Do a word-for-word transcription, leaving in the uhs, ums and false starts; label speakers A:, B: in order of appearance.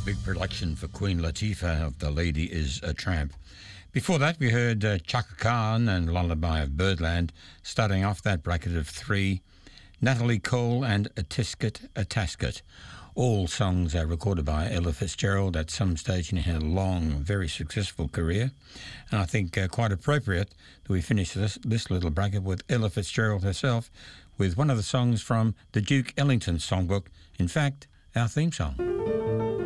A: big production for Queen Latifah of The Lady Is a Tramp. Before that, we heard uh, Chaka Khan and Lullaby of Birdland. Starting off that bracket of three, Natalie Cole and A Tisket, A Tasket. All songs are recorded by Ella Fitzgerald at some stage in her long, very successful career. And I think uh, quite appropriate that we finish this, this little bracket with Ella Fitzgerald herself with one of the songs from the Duke Ellington songbook. In fact, our theme song.